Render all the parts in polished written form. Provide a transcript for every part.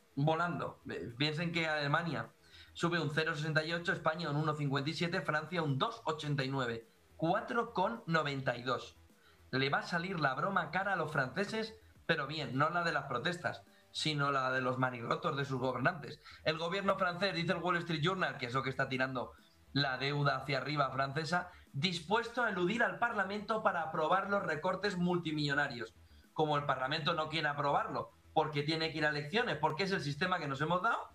volando. Piensen que Alemania sube un 0,68, España un 1,57, Francia un 2,89, 4,92. Le va a salir la broma cara a los franceses, pero bien, no la de las protestas, sino la de los manigotos de sus gobernantes. El gobierno francés, dice el Wall Street Journal, que es lo que está tirando la deuda hacia arriba francesa, dispuesto a eludir al Parlamento para aprobar los recortes multimillonarios. Como el Parlamento no quiere aprobarlo porque tiene que ir a elecciones, porque es el sistema que nos hemos dado,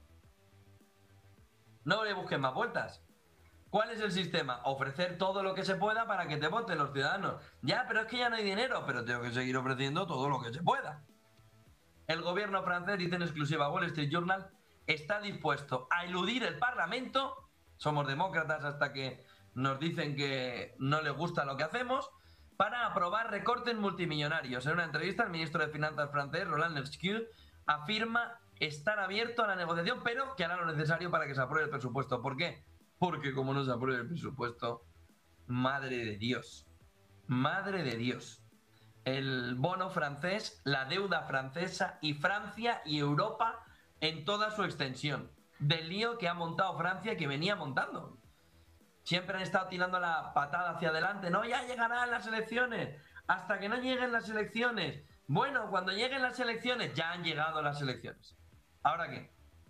no le busquen más vueltas. ¿Cuál es el sistema? Ofrecer todo lo que se pueda para que te voten los ciudadanos. Ya, pero es que ya no hay dinero, pero tengo que seguir ofreciendo todo lo que se pueda. El gobierno francés, dice en exclusiva Wall Street Journal, está dispuesto a eludir el Parlamento. Somos demócratas hasta que nos dicen que no les gusta lo que hacemos, para aprobar recortes multimillonarios. En una entrevista, el ministro de Finanzas francés, Roland Lescure, afirma estar abierto a la negociación, pero que hará lo necesario para que se apruebe el presupuesto. ¿Por qué? Porque como no se apruebe el presupuesto, madre de Dios, madre de Dios, el bono francés, la deuda francesa y Francia y Europa en toda su extensión, del lío que ha montado Francia y que venía montando. Siempre han estado tirando la patada hacia adelante, no, ya llegarán las elecciones, hasta que no lleguen las elecciones. Bueno, cuando lleguen las elecciones, ya han llegado las elecciones. ¿Ahora qué?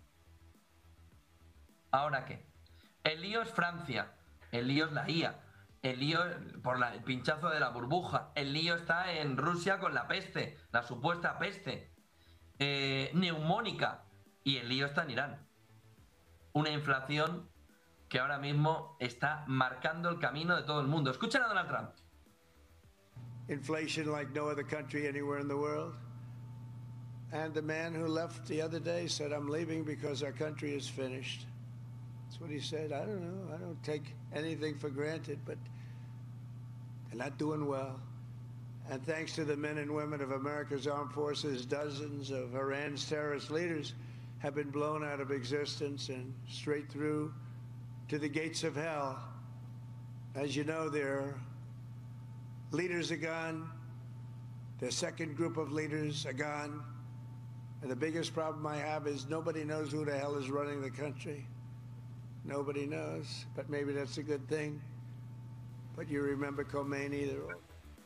¿Ahora qué? El lío es Francia, el lío es la IA, el lío por el pinchazo de la burbuja, el lío está en Rusia con la peste, la supuesta peste neumónica, y el lío está en Irán. Una inflación que ahora mismo está marcando el camino de todo el mundo. Escuchen a Donald Trump. Inflation like no other country anywhere in the world. And the man who left the other day said, I'm leaving because our country is finished. That's what he said. I don't know. I don't take anything for granted, but they're not doing well. And thanks to the men and women of America's armed forces, dozens of Iran's terrorist leaders have been blown out of existence and straight through to the gates of hell. As you know, their leaders are gone. Their second group of leaders are gone. And the biggest problem I have is nobody knows who the hell is running the country. Nobody knows, but maybe that's a good thing. But you remember Khomeini, they're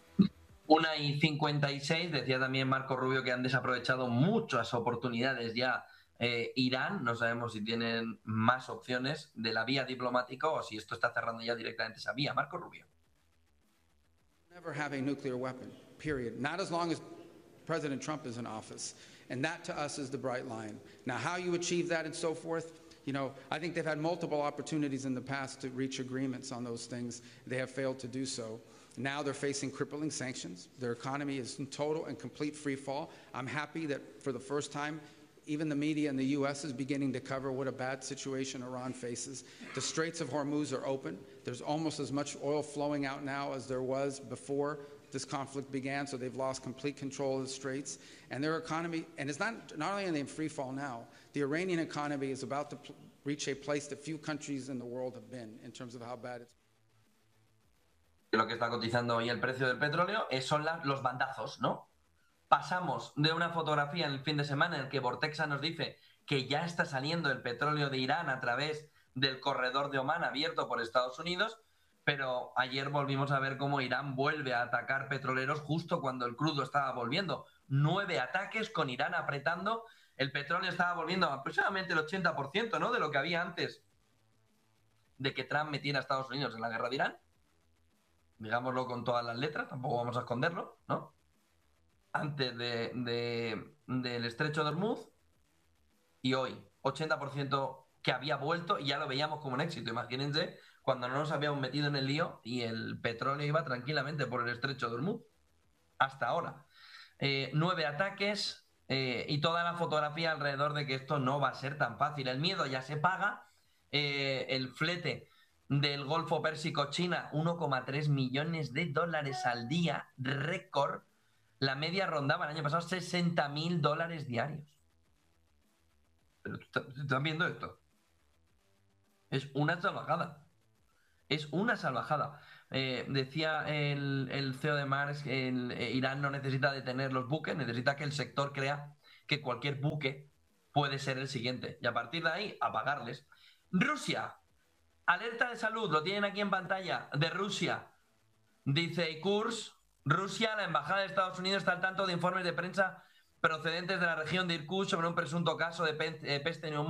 1:56, decía también Marco Rubio que han desaprovechado muchas oportunidades ya Irán. No sabemos si tienen más opciones de la vía diplomática o si esto está cerrando ya directamente esa vía. Marco Rubio. Never have a nuclear weapon, period. Not as long as President Trump is in office. And that to us is the bright line. Now, how you achieve that and so forth, you know, I think they've had multiple opportunities in the past to reach agreements on those things. They have failed to do so. Now they're facing crippling sanctions. Their economy is in total and complete free fall. I'm happy that for the first time, even the media in the U.S. is beginning to cover what a bad situation Iran faces. The Straits of Hormuz are open. There's almost as much oil flowing out now as there was before this conflict began, so they've lost complete control of the Straits. And their economy, and it's not only are they in free fall now, the Iranian economy is about to reach a place that few countries in the world have been in terms of how bad it's. Lo que está cotizando hoy el precio del petróleo son los bandazos, ¿no? Pasamos de una fotografía en el fin de semana en el que Vortexa nos dice que ya está saliendo el petróleo de Irán a través del corredor de Omán abierto por Estados Unidos, pero ayer volvimos a ver cómo Irán vuelve a atacar petroleros justo cuando el crudo estaba volviendo. 9 ataques con Irán apretando. El petróleo estaba volviendo a aproximadamente el 80%, ¿no?, de lo que había antes de que Trump metiera a Estados Unidos en la guerra de Irán. Digámoslo con todas las letras, tampoco vamos a esconderlo, ¿no? Antes del estrecho de Hormuz, y hoy 80% que había vuelto y ya lo veíamos como un éxito. Imagínense cuando no nos habíamos metido en el lío y el petróleo iba tranquilamente por el estrecho de Hormuz. Hasta ahora. 9 ataques y toda la fotografía alrededor de que esto no va a ser tan fácil. El miedo ya se paga. El flete del Golfo Pérsico China, 1,3 millones de dólares al día, récord. La media rondaba el año pasado $60.000 diarios. Pero ¿estás viendo esto? Es una salvajada. Es una salvajada. Decía el CEO de Marx que Irán no necesita detener los buques, necesita que el sector crea que cualquier buque puede ser el siguiente. Y a partir de ahí, apagarles. Rusia. Alerta de salud, lo tienen aquí en pantalla, de Rusia. Dice Kurs, Rusia, la embajada de Estados Unidos está al tanto de informes de prensa procedentes de la región de Irkutsk sobre un presunto caso de peste neumónica